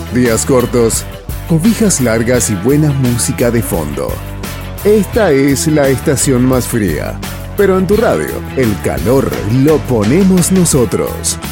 Días cortos, cobijas largas y buena música de fondo. Esta es la estación más fría, pero en tu radio, el calor lo ponemos nosotros.